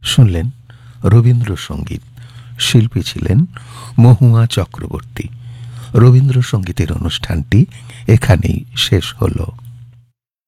শুনলেন রবীন্দ্রসঙ্গীত। শিল্পী ছিলেন মহুয়া চক্রবর্তী। রবীন্দ্রসঙ্গীতের অনুষ্ঠানটি এখানেই শেষ হলো।